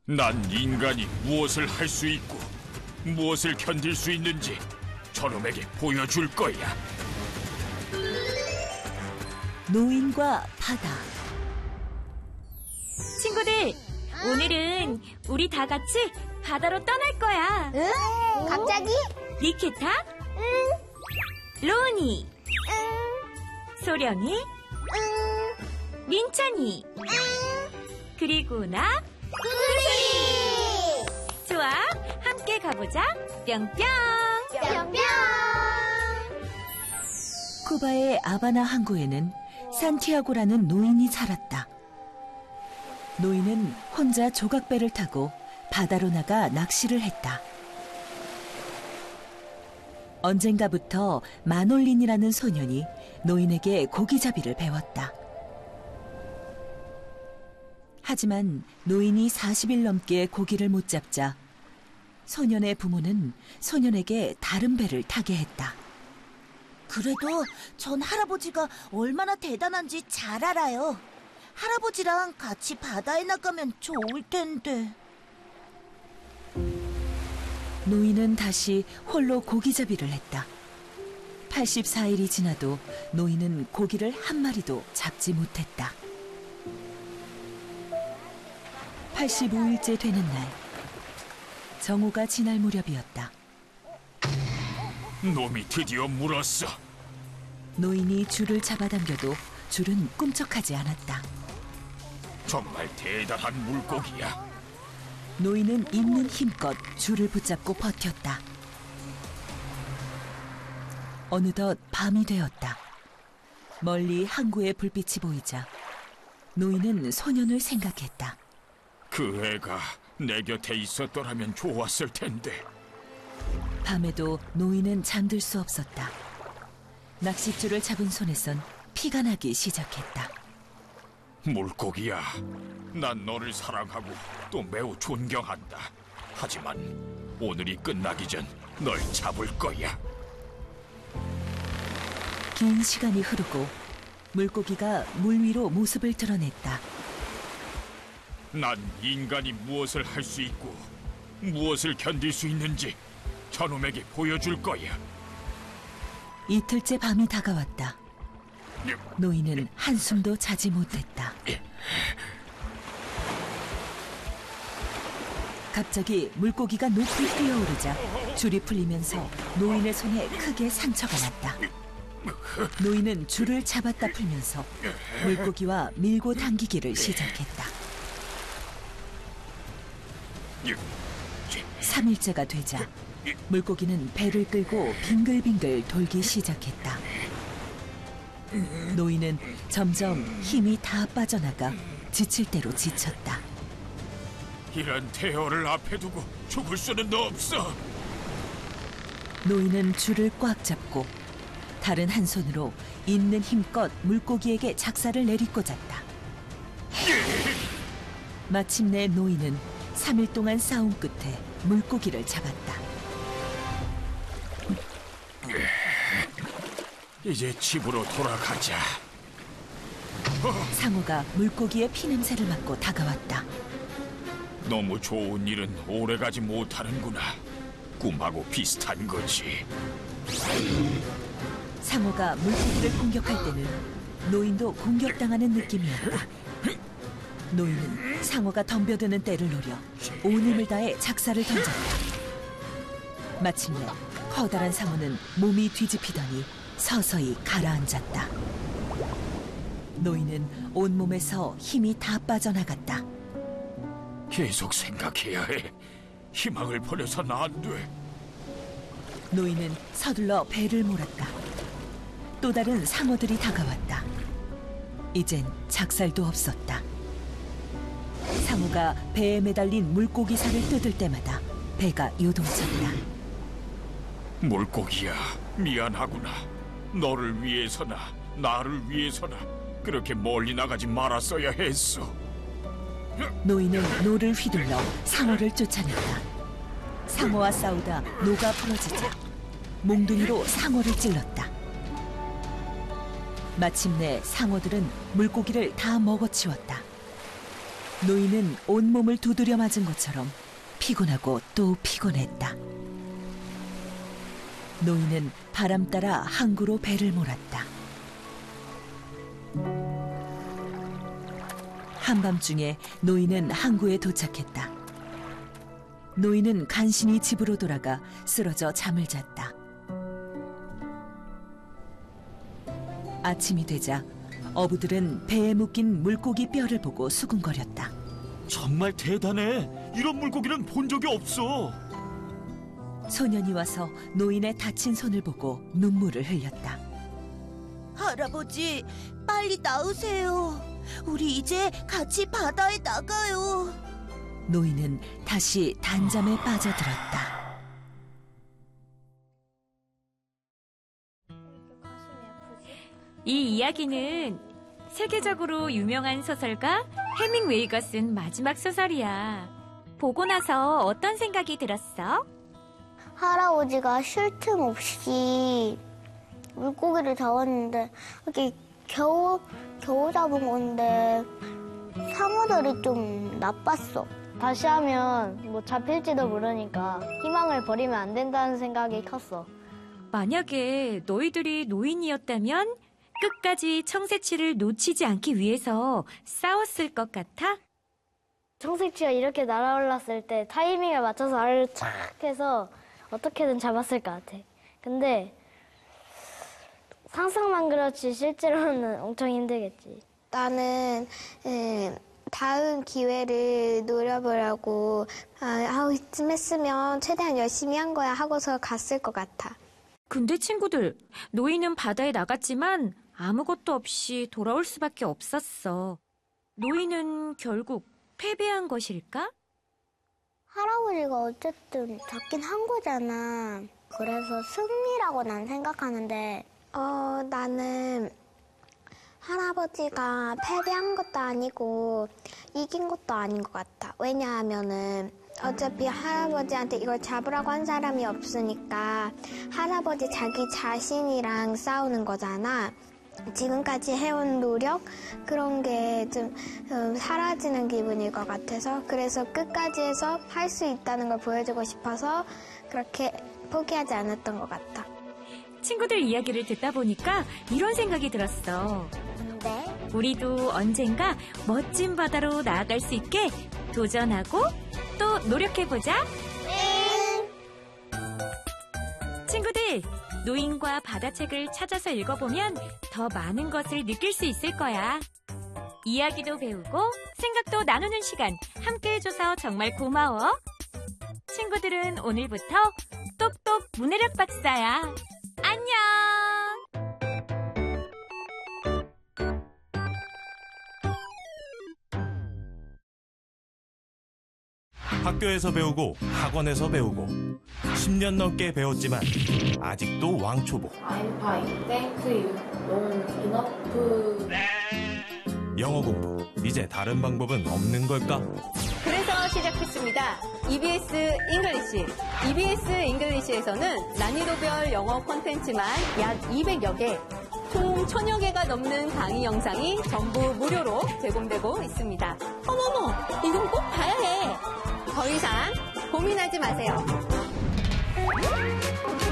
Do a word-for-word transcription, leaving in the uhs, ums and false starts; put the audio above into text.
난 인간이 무엇을 할 수 있고 무엇을 견딜 수 있는지 저놈에게 보여줄 거야. 노인과 바다. 친구들, 오늘은 우리 다 같이 바다로 떠날 거야. 응? 갑자기? 리케타? 응. 로운이? 응. 소령이? 응. 민찬이? 응. 그리고 나? 구리! 좋아, 함께 가보자. 뿅뿅! 뿅뿅! 쿠바의 아바나 항구에는 산티아고라는 노인이 살았다. 노인은 혼자 조각배를 타고 바다로 나가 낚시를 했다. 언젠가부터 마놀린이라는 소년이 노인에게 고기잡이를 배웠다. 하지만 노인이 사십 일 넘게 고기를 못 잡자 소년의 부모는 소년에게 다른 배를 타게 했다. 그래도 전 할아버지가 얼마나 대단한지 잘 알아요. 할아버지랑 같이 바다에 나가면 좋을 텐데. 노인은 다시 홀로 고기잡이를 했다. 팔십사 일이 지나도 노인은 고기를 한 마리도 잡지 못했다. 팔십오 일째 되는 날, 정오가 지날 무렵이었다. 놈이 드디어 물었어. 노인이 줄을 잡아당겨도 줄은 꿈쩍하지 않았다. 정말 대단한 물고기야. 노인은 있는 힘껏 줄을 붙잡고 버텼다. 어느덧 밤이 되었다. 멀리 항구의 불빛이 보이자 노인은 소년을 생각했다. 그 애가 내 곁에 있었더라면 좋았을 텐데. 밤에도 노인은 잠들 수 없었다. 낚싯줄을 잡은 손에선 피가 나기 시작했다. 물고기야, 난 너를 사랑하고 또 매우 존경한다. 하지만 오늘이 끝나기 전 널 잡을 거야. 긴 시간이 흐르고 물고기가 물 위로 모습을 드러냈다. 난 인간이 무엇을 할 수 있고 무엇을 견딜 수 있는지 저놈에게 보여줄 거야. 이틀째 밤이 다가왔다. 노인은 한숨도 자지 못했다. 갑자기 물고기가 높이 뛰어오르자 줄이 풀리면서 노인의 손에 크게 상처가 났다. 노인은 줄을 잡았다 풀면서 물고기와 밀고 당기기를 시작했다. 삼 일째가 되자 물고기는 배를 끌고 빙글빙글 돌기 시작했다. 노인은 점점 힘이 다 빠져나가 지칠 대로 지쳤다. 이런 태어를 앞에 두고 죽을 수는 없어. 노인은 줄을 꽉 잡고 다른 한 손으로 있는 힘껏 물고기에게 작사를 내리꽂았다. 마침내 노인은 삼 일 동안 싸움 끝에 물고기를 잡았다. 이제 집으로 돌아가자. 상어가 물고기의 피냄새를 맡고 다가왔다. 너무 좋은 일은 오래가지 못하는구나. 꿈하고 비슷한 거지. 상어가 물고기를 공격할 때는 노인도 공격당하는 느낌이었다. 노인은 상어가 덤벼드는 때를 노려 온 힘을 다해 작사를 던졌다. 마침내 커다란 상어는 몸이 뒤집히더니 서서히 가라앉았다. 노인은 온몸에서 힘이 다 빠져나갔다. 계속 생각해야 해. 희망을 버려서는 안 돼. 노인은 서둘러 배를 몰았다. 또 다른 상어들이 다가왔다. 이젠 작살도 없었다. 상어가 배에 매달린 물고기 살을 뜯을 때마다 배가 요동쳤다. 물고기야, 미안하구나. 너를 위해서나 나를 위해서나 그렇게 멀리 나가지 말았어야 했어. 노인은 노를 휘둘러 상어를 쫓아냈다. 상어와 싸우다 노가 부러지자 몽둥이로 상어를 찔렀다. 마침내 상어들은 물고기를 다 먹어치웠다. 노인은 온몸을 두드려 맞은 것처럼 피곤하고 또 피곤했다. 노인은 바람 따라 항구로 배를 몰았다. 한밤중에 노인은 항구에 도착했다. 노인은 간신히 집으로 돌아가 쓰러져 잠을 잤다. 아침이 되자 어부들은 배에 묶인 물고기 뼈를 보고 수군거렸다. 정말 대단해. 이런 물고기는 본 적이 없어. 소년이 와서 노인의 다친 손을 보고 눈물을 흘렸다. 할아버지, 빨리 나으세요. 우리 이제 같이 바다에 나가요. 노인은 다시 단잠에 빠져들었다. 이 이야기는 세계적으로 유명한 소설가 해밍웨이가 쓴 마지막 소설이야. 보고 나서 어떤 생각이 들었어? 할아버지가 쉴 틈 없이 물고기를 잡았는데 이렇게 겨우 겨우 잡은 건데 상어들이 좀 나빴어. 다시 하면 뭐 잡힐지도 모르니까 희망을 버리면 안 된다는 생각이 컸어. 만약에 너희들이 노인이었다면 끝까지 청새치를 놓치지 않기 위해서 싸웠을 것 같아? 청새치가 이렇게 날아올랐을 때 타이밍을 맞춰서 알을 착 해서 어떻게든 잡았을 것 같아. 근데 상상만 그렇지 실제로는 엄청 힘들겠지. 나는 음, 다음 기회를 노려보려고 아, 아, 이쯤 했으면 최대한 열심히 한 거야 하고서 갔을 것 같아. 근데 친구들, 노인은 바다에 나갔지만 아무것도 없이 돌아올 수밖에 없었어. 노인은 결국 패배한 것일까? 할아버지가 어쨌든 잡긴 한 거잖아. 그래서 승리라고 난 생각하는데 어, 나는 할아버지가 패배한 것도 아니고 이긴 것도 아닌 것 같아. 왜냐하면은 어차피 할아버지한테 이걸 잡으라고 한 사람이 없으니까 할아버지 자기 자신이랑 싸우는 거잖아. 지금까지 해온 노력 그런 게 좀 사라지는 기분일 것 같아서 그래서 끝까지 해서 할 수 있다는 걸 보여주고 싶어서 그렇게 포기하지 않았던 것 같아. 친구들 이야기를 듣다 보니까 이런 생각이 들었어. 네? 우리도 언젠가 멋진 바다로 나아갈 수 있게 도전하고 또 노력해보자. 네. 친구들, 노인과 바다책을 찾아서 읽어보면 더 많은 것을 느낄 수 있을 거야. 이야기도 배우고 생각도 나누는 시간 함께 해줘서 정말 고마워. 친구들은 오늘부터 똑똑 문해력 박사야. 안녕! 학교에서 배우고 학원에서 배우고 십 년 넘게 배웠지만 아직도 왕초보. I'm fine. Thank you. Don't enough. 영어 공부 이제 다른 방법은 없는 걸까? 그래서 시작했습니다. 이비에스 잉글리시. 이비에스 잉글리시에서는 난이도별 영어 콘텐츠만 약 이백여 개, 총 천여 개가 넘는 강의 영상이 전부 무료로 제공되고 있습니다. 어머머, 이건 꼭 봐야 해. 더 이상 고민하지 마세요.